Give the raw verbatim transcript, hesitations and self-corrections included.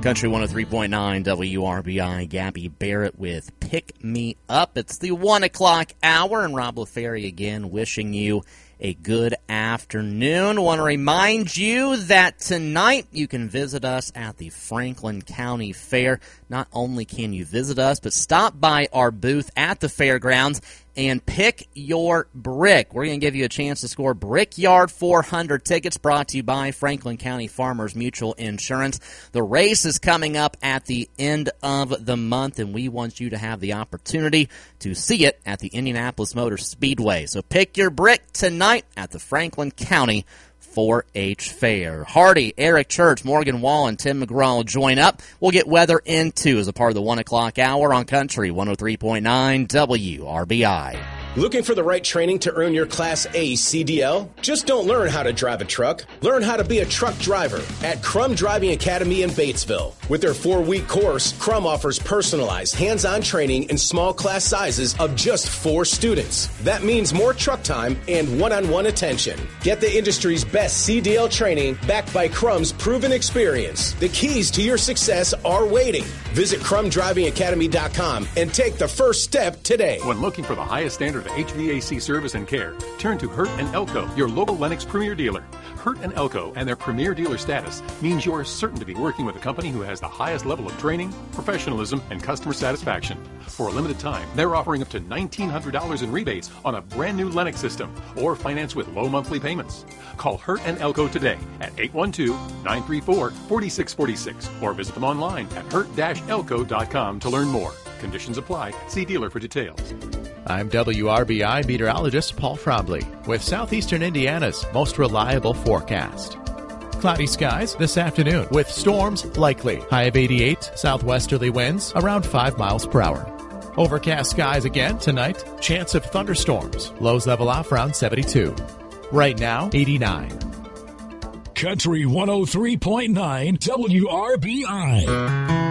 Country one oh three point nine W R B I, Gabby Barrett with Pick Me Up. It's the one o'clock hour, and Rob LaFerry again wishing you a good afternoon. I want to remind you that tonight you can visit us at the Franklin County Fair. Not only can you visit us, but stop by our booth at the fairgrounds and pick your brick. We're going to give you a chance to score Brickyard four hundred tickets, brought to you by Franklin County Farmers Mutual Insurance. The race is coming up at the end of the month, and we want you to have the opportunity to see it at the Indianapolis Motor Speedway. So pick your brick tonight at the Franklin County four H Fair. Hardy, Eric Church, Morgan Wall, and Tim McGraw will join up. We'll get weather into as a part of the one o'clock hour on Country one oh three point nine W R B I. Looking for the right training to earn your Class A C D L? Just don't learn how to drive a truck. Learn how to be a truck driver at Crum Driving Academy in Batesville. With their four-week course, Crum offers personalized, hands-on training in small class sizes of just four students. That means more truck time and one-on-one attention. Get the industry's best C D L training backed by Crum's proven experience. The keys to your success are waiting. Visit crum driving academy dot com and take the first step today. When looking for the highest standard of H V A C service and care, turn to Hurt and Elko, your local Lennox Premier dealer. Hurt and Elko and their Premier dealer status means you are certain to be working with a company who has the highest level of training, professionalism, and customer satisfaction. For a limited time, they're offering up to nineteen hundred dollars in rebates on a brand new Lennox system or finance with low monthly payments. Call Hurt and Elko today at eight one two, nine three four, four six four six or visit them online at hurt dash elko dot com to learn more. Conditions apply. See dealer for details. I'm W R B I meteorologist Paul Frobley with Southeastern Indiana's most reliable forecast. Cloudy skies this afternoon with storms likely. High of eighty-eight, southwesterly winds around five miles per hour. Overcast skies again tonight. Chance of thunderstorms. Lows level off around seventy-two. Right now, eighty-nine. Country one oh three point nine W R B I.